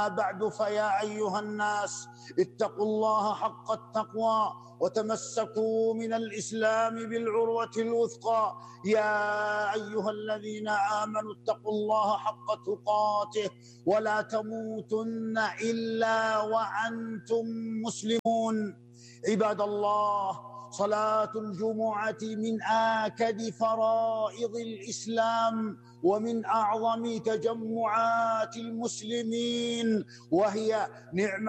بعد فيا أيها الناس اتقوا الله حق التقوى وتمسكوا من الإسلام بالعروة الوثقى. يا أيها الذين آمنوا اتقوا الله حق تقاته ولا تموتن إلا وأنتم مسلمون. عباد الله، صلاة الجمعة من آكد فرائض الإسلام ومن أعظم تجمعات المسلمين، وهي نعمة